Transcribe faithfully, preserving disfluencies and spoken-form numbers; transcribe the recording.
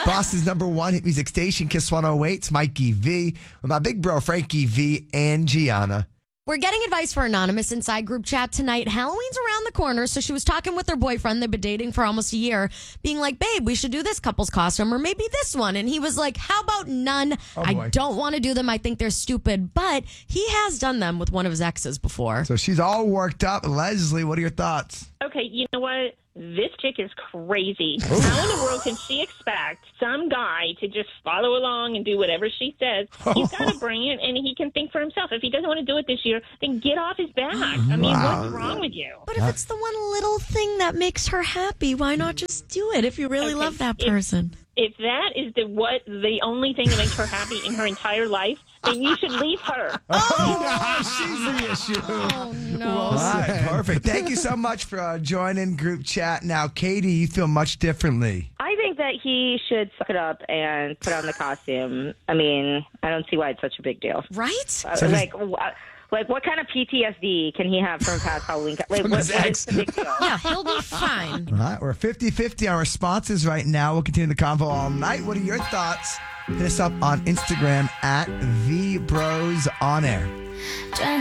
Boston's number one hit music station, Kiss one oh eight. It's Mikey V with my big bro, Frankie V and Gianna. We're getting advice for Anonymous inside group chat tonight. Halloween's around the corner, so she was talking with her boyfriend. They've been dating for almost a year, being like, babe, we should do this couple's costume or maybe this one. And he was like, how about none? Oh, I don't want to do them. I think they're stupid. But he has done them with one of his exes before. So she's all worked up. Leslie, what are your thoughts? Okay, you know what? This chick is crazy. How in the world can she expect some guy to just follow along and do whatever she says? He's got a brain and he can think for himself. If he doesn't want to do it this year, then get off his back. I mean, Wow. what's wrong with you? But if it's the one little thing that makes her happy, why not just do it if you really Okay, love that if- person? If that is the what the only thing that makes her happy in her entire life, then you should leave her. Oh, she's the issue. Oh, no. All right, perfect. Thank you so much for uh, joining group chat. Now, Katie, you feel much differently. I think that he should suck it up and put on the costume. I mean, I don't see why it's such a big deal. Right? Uh, So like, wh- like, what kind of P T S D can he have from past Halloween? co- Like, From what, his what ex. is the big deal? Yeah, he'll be fine. All right, we're fifty-fifty on responses right now. We'll continue the convo all night. What are your thoughts? Hit us up on Instagram at The Bros On Air.